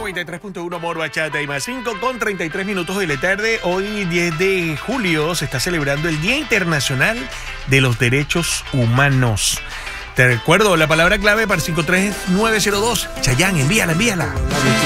93.1 Moro Bachata y más 5 con 33 minutos de la tarde. Hoy 10 de julio se está celebrando el Día Internacional de los Derechos Humanos. Te recuerdo la palabra clave para 53902. Chayán, envíala.